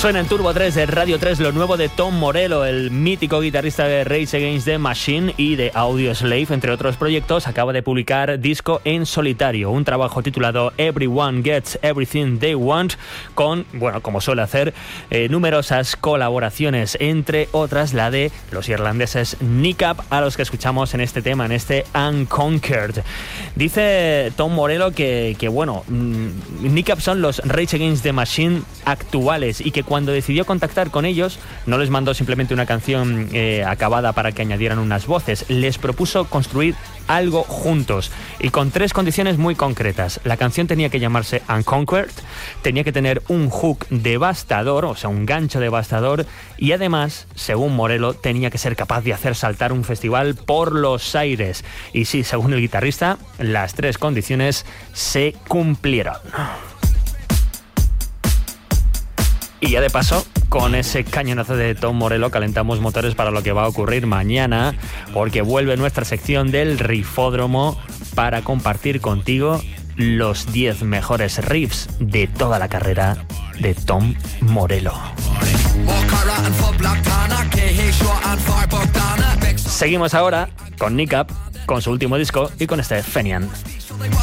Suena en Turbo 3 de Radio 3 lo nuevo de Tom Morello, el mítico guitarrista de Rage Against the Machine y de Audioslave, entre otros proyectos. Acaba de publicar disco en solitario, un trabajo titulado Everyone Gets Everything They Want, con, bueno, como suele hacer, numerosas colaboraciones, entre otras la de los irlandeses Nick Up, a los que escuchamos en este tema, en este Unconquered. Dice Tom Morello que bueno, Nick Up son los Rage Against the Machine actuales, y que cuando decidió contactar con ellos no les mandó simplemente una canción acabada para que añadieran unas voces, les propuso construir algo juntos y con 3 condiciones muy concretas. La canción tenía que llamarse Unconquered, tenía que tener un hook devastador, o sea, un gancho devastador, y además, según Morello, tenía que ser capaz de hacer saltar un festival por los aires. Y sí, según el guitarrista, las 3 condiciones se cumplieron. Y ya de paso, con ese cañonazo de Tom Morello calentamos motores para lo que va a ocurrir mañana, porque vuelve nuestra sección del Riffódromo para compartir contigo los 10 mejores riffs de toda la carrera de Tom Morello. Seguimos ahora con Nick Up, con su último disco y con este Fenian.